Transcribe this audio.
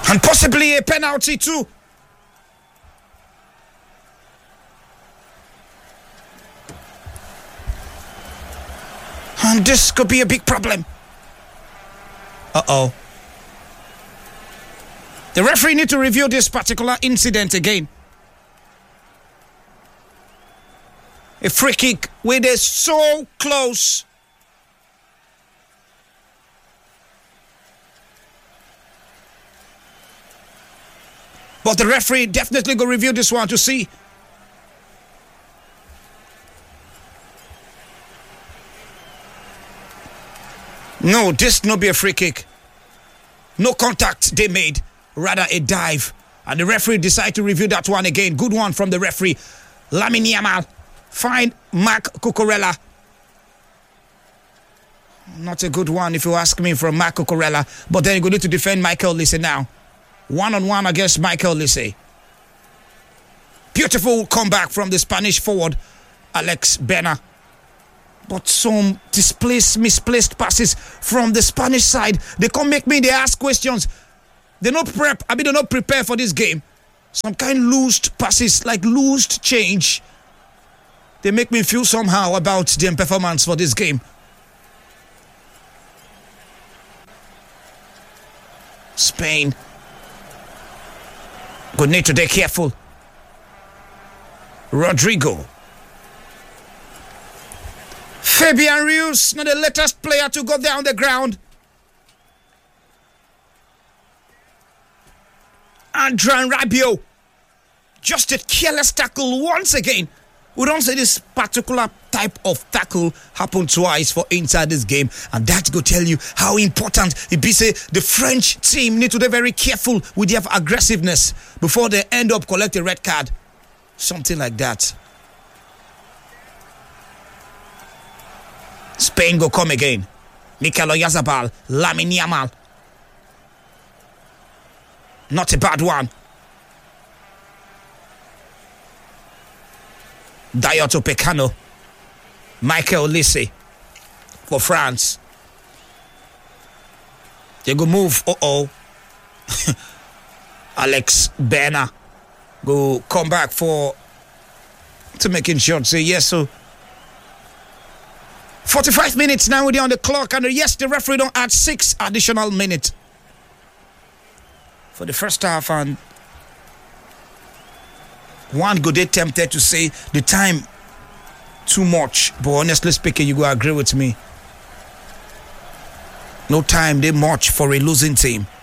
And possibly a penalty too. And this could be a big problem. Uh-oh. The referee need to review this particular incident again. A free kick where they're so close. But the referee definitely go review this one to see. No, this no be a free kick. No contact they made, rather a dive. And the referee decided to review that one again. Good one from the referee. Lamine Yamal. Find Marc Cucurella. Not a good one if you ask me from Marc Cucurella. But then you need to defend Michael Olise now. One-on-one against Michael Olise. Beautiful comeback from the Spanish forward, Alex Bena. But some misplaced passes from the Spanish side. They come make me, they ask questions. They're not prepare for this game. Some kind loosed passes, like loosed change. They make me feel somehow about their performance for this game. Spain. Good need to be careful. Rodrigo. Fabian Ruiz, not the latest player to go down the ground. Adrien Rabiot. Just a careless tackle once again. We don't say this particular type of tackle happened twice for inside this game. And that go tell you how important it be. Say the French team need to be very careful with their aggressiveness before they end up collect a red card. Something like that. Spain go come again. Mikel Oyarzabal, Lamine Yamal. Not a bad one. Dayot Upamecano, Michael Olise for France. They go move. Alex Bena go come back to making sure say yes. So 45 minutes now we're on the clock, and yes, the referee don't add 6 additional minutes for the first half, and one good day tempted to say the time too much, but honestly speaking, you go agree with me. No time they much for a losing team.